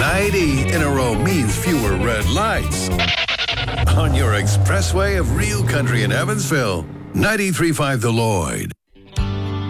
90 in a row means fewer red lights. On your expressway of real country in Evansville, 93.5 The Lloyd.